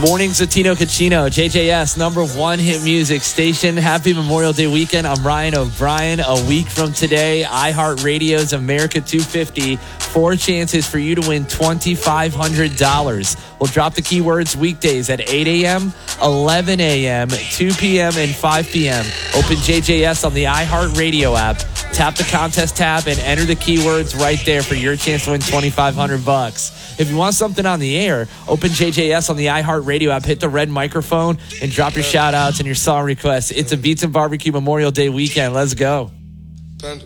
Mornings with Tino Cucino, JJS, #1 hit music station. Happy Memorial Day weekend. I'm Ryan O'Brien. A week from today, iHeartRadio's America 250. 4 chances for you to win $2,500. We'll drop the keywords weekdays at 8 a.m., 11 a.m., 2 p.m., and 5 p.m. Open JJS on the iHeartRadio app. Tap the contest tab and enter the keywords right there for your chance to win $2,500. If you want something on the air, open JJS on the iHeartRadio app, hit the red microphone, and drop your shout-outs and your song requests. It's a Beats and Barbecue Memorial Day weekend. Let's go.